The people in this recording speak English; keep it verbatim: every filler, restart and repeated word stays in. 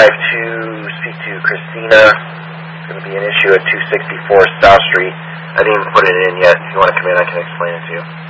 drive to speak to Christina. It's going to be an issue at two sixty-four South Street. I didn't even put it in yet. If you want to come in, I can explain it to you.